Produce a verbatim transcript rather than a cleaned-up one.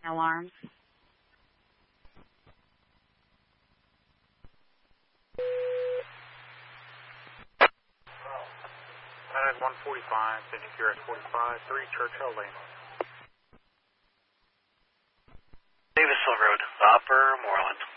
alarms. That is one forty-five, sending Q R S forty-five, three Churchill Lane. Davisville Road, Upper Moreland.